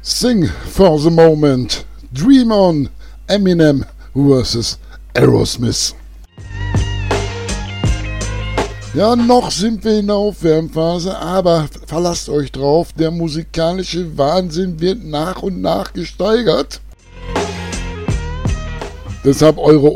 Sing for the Moment, Dream On, Eminem vs. Aerosmith. Ja, noch sind wir in der Aufwärmphase, aber verlasst euch drauf, der musikalische Wahnsinn wird nach und nach gesteigert. Deshalb eure